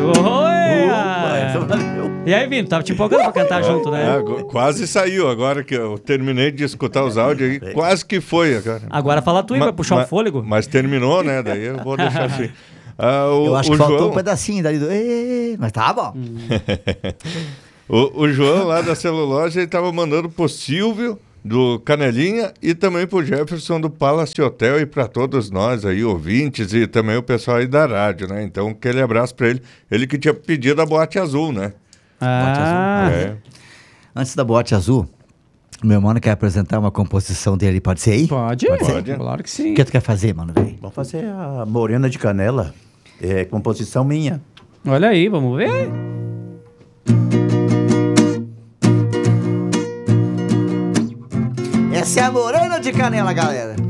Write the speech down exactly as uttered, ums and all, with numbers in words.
Opa, valeu. E aí, Vini, tava te empolgando pra cantar junto, né? É, quase saiu agora que eu terminei de escutar os áudios aí, quase que foi agora. Agora fala tu aí, Ma, vai puxar ma, o fôlego. Mas terminou, né? Daí eu vou deixar assim. Ah, o, eu acho o que João... faltou um pedacinho dali do... Mas tá bom. Hum. o, o João lá da celulose, ele tava mandando pro Silvio do Canelinha e também pro Jefferson do Palace Hotel e para todos nós aí, ouvintes, e também o pessoal aí da rádio, né? Então, aquele abraço para ele. Ele que tinha pedido a Boate Azul, né? Ah. Boate Azul. É. Antes da Boate Azul, meu mano quer apresentar uma composição dele, pode ser aí? Pode, Pode. pode. Claro que sim. O que tu quer fazer, mano, velho? Vamos fazer a Morena de Canela. É composição minha. Olha aí, vamos ver. Essa é a Morena de Canela, galera.